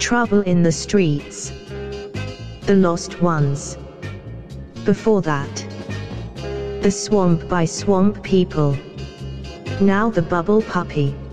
Trouble in the Streets, The Lost Ones. Before that, The Swamp by Swamp People. Now The Bubble Puppy.